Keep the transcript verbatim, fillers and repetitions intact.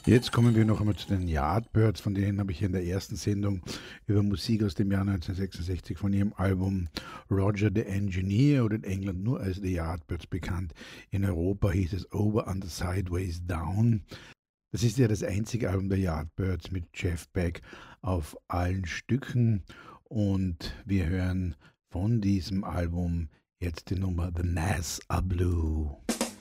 Jetzt kommen wir noch einmal zu den Yardbirds, von denen habe ich in der ersten Sendung über Musik aus dem Jahr neunzehnhundertsechsundsechzig von ihrem Album Roger the Engineer oder in England nur als The Yardbirds bekannt. In Europa hieß es Over Under Sideways Down. Das ist ja das einzige Album der Yardbirds mit Jeff Beck auf allen Stücken und wir hören von diesem Album jetzt die Nummer The Nas Are Blue.